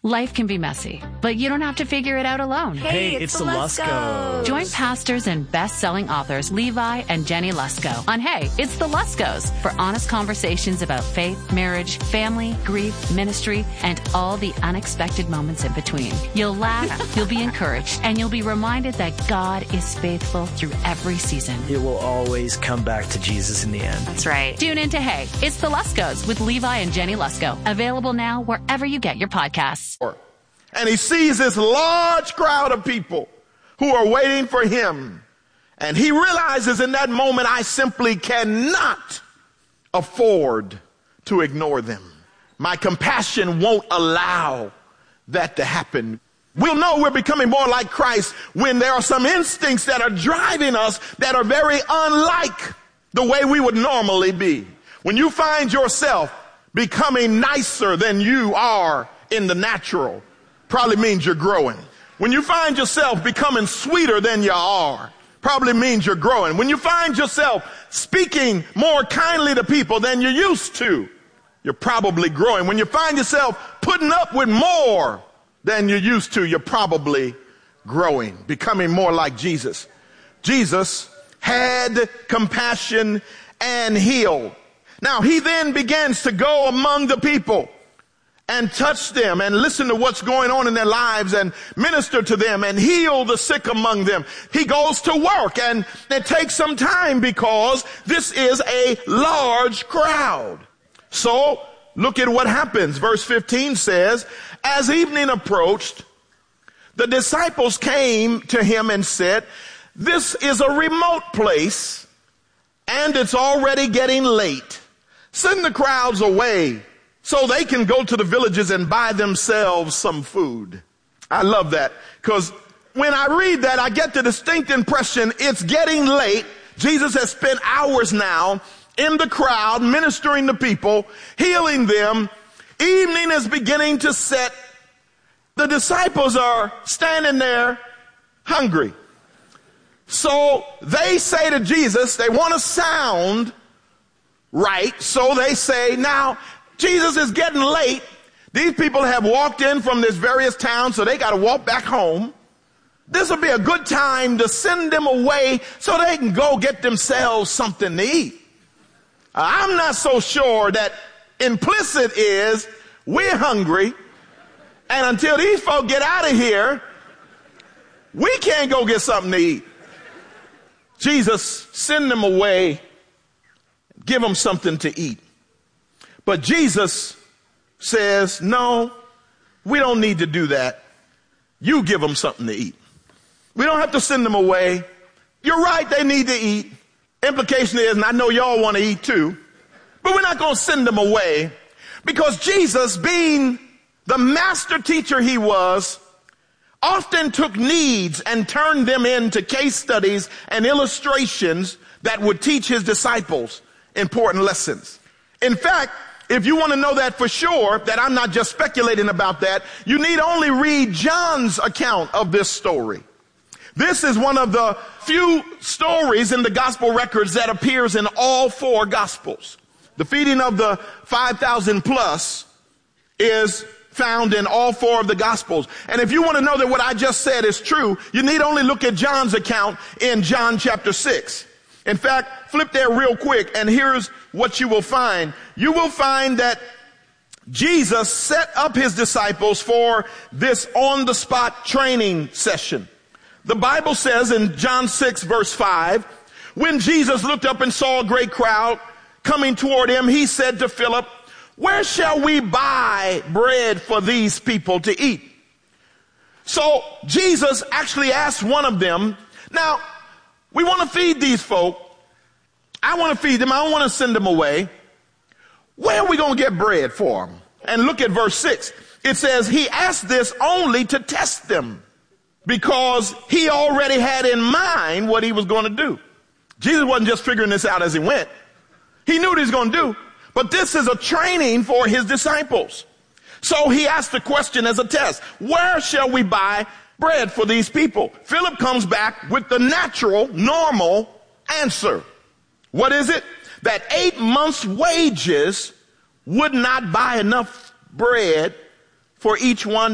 Life can be messy, but you don't have to figure it out alone. Hey, it's the Luskos. Join pastors and best-selling authors Levi and Jenny Lusko on Hey, It's the Luskos for honest conversations about faith, marriage, family, grief, ministry, and all the unexpected moments in between. You'll laugh, you'll be encouraged, and you'll be reminded that God is faithful through every season. It will always come back to Jesus in the end. That's right. Tune in to Hey, It's the Luskos with Levi and Jenny Lusko. Available now wherever you get your podcasts. And he sees this large crowd of people who are waiting for him. And he realizes in that moment, I simply cannot afford to ignore them. My compassion won't allow that to happen. We'll know we're becoming more like Christ when there are some instincts that are driving us that are very unlike the way we would normally be. When you find yourself becoming nicer than you are in the natural, probably means you're growing. When you find yourself becoming sweeter than you are, probably means you're growing. When you find yourself speaking more kindly to people than you used to, you're probably growing. When you find yourself putting up with more than you used to, you're probably growing, becoming more like Jesus. Jesus had compassion and healed. Now, he then begins to go among the people and touch them and listen to what's going on in their lives and minister to them and heal the sick among them. He goes to work, and it takes some time because this is a large crowd. So look at what happens. Verse 15 says, as evening approached, the disciples came to him and said, this is a remote place and it's already getting late. Send the crowds away so they can go to the villages and buy themselves some food. I love that, because when I read that, I get the distinct impression it's getting late. Jesus has spent hours now in the crowd, ministering to people, healing them. Evening is beginning to set. The disciples are standing there hungry. So they say to Jesus, they want to sound right, so they say, now, Jesus is getting late. These people have walked in from this various towns, so they got to walk back home. This would be a good time to send them away so they can go get themselves something to eat. I'm not so sure that implicit is we're hungry, and until these folk get out of here, we can't go get something to eat. Jesus, send them away, give them something to eat. But Jesus says, no, we don't need to do that. You give them something to eat. We don't have to send them away. You're right, they need to eat. Implication is, and I know y'all want to eat too, but we're not going to send them away, because Jesus, being the master teacher he was, often took needs and turned them into case studies and illustrations that would teach his disciples important lessons. In fact, if you want to know that for sure, that I'm not just speculating about that, you need only read John's account of this story. This is one of the few stories in the gospel records that appears in all four gospels. The feeding of the 5,000 plus is found in all four of the gospels. And if you want to know that what I just said is true, you need only look at John's account in John chapter 6. In fact, flip there real quick, and here's what you will find. You will find that Jesus set up his disciples for this on-the-spot training session. The Bible says in John 6, verse 5, when Jesus looked up and saw a great crowd coming toward him, he said to Philip, where shall we buy bread for these people to eat? So Jesus actually asked one of them, now, we want to feed these folk. I want to feed them. I don't want to send them away. Where are we going to get bread for them? And look at verse 6. It says he asked this only to test them, because he already had in mind what he was going to do. Jesus wasn't just figuring this out as he went. He knew what he was going to do. But this is a training for his disciples. So he asked the question as a test. Where shall we buy bread for these people? Philip comes back with the natural, normal answer. What is it? That 8 months' wages would not buy enough bread for each one